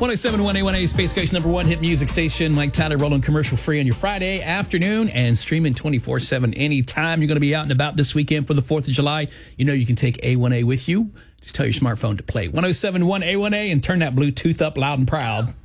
1071 A1A, Space Coast #1 hit music station. Mike Tyler rolling commercial free on your Friday afternoon and streaming 24/7 anytime you're going to be out and about this weekend for the 4th of July. You know you can take A1A with you. Just tell your smartphone to play 1071 A1A and turn that Bluetooth up loud and proud.